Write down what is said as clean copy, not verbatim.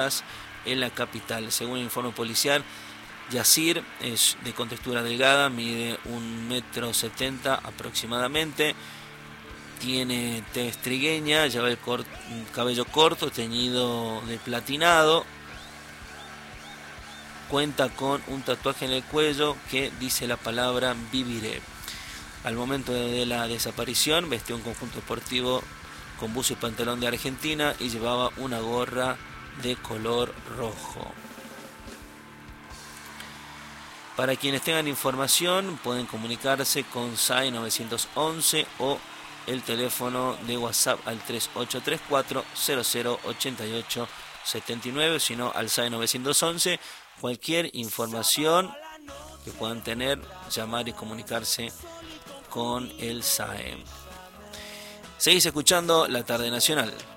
en la capital. Según el informe policial, Yacir es de contextura delgada, mide 1,70 m aproximadamente, tiene tez trigueña, lleva el cabello corto, teñido de platinado, cuenta con un tatuaje en el cuello que dice la palabra viviré. Al momento de la desaparición vestía un conjunto deportivo con buzo y pantalón de Argentina y llevaba una gorra de color rojo. Para quienes tengan información pueden comunicarse con SAE 911 o el teléfono de WhatsApp al 3834 0088 79, sino al SAE 911. Cualquier información que puedan tener, llamar y comunicarse con el SAE. Seguís escuchando La Tarde Nacional.